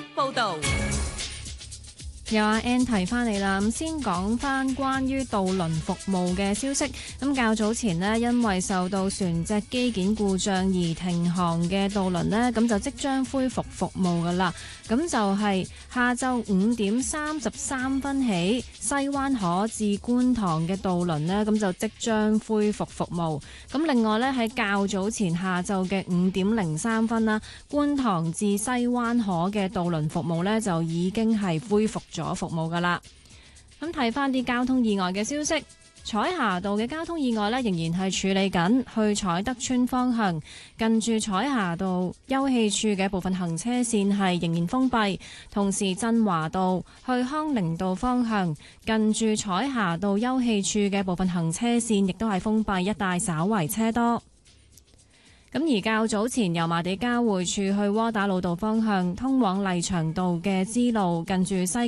報導。 有阿 Ann 提翻你啦，咁先講翻關於渡輪服務嘅消息。咁較早前呢，因為受到船隻機件故障而停航嘅渡輪呢，咁就即將恢復服務噶啦。咁就係下晝5:33起，西灣河至觀塘嘅渡輪呢，咁就即將恢復服務。咁另外呢，喺較早前下晝嘅5:03啦，觀塘至西灣河嘅渡輪服務呢，就已經係恢復咗服務噶啦。咁睇翻啲交通意外嘅消息，彩霞道嘅交通意外呢，仍然係處理緊，去彩德邨方向近住彩霞道休憩處嘅部分行車線係仍然封閉，同時振華道去康寧道方向近住彩霞道休憩處嘅部分行車線亦都係封閉，一帶稍為車多。咁而較早前油麻地交匯處去窩打老道方向通往麗翔道嘅支路近住西